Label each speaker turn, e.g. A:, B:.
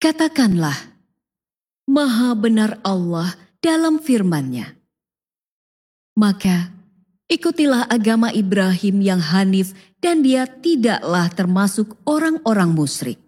A: Katakanlah, Maha benar Allah dalam firman-Nya. Maka, ikutilah agama Ibrahim yang hanif dan dia tidaklah termasuk orang-orang musyrik.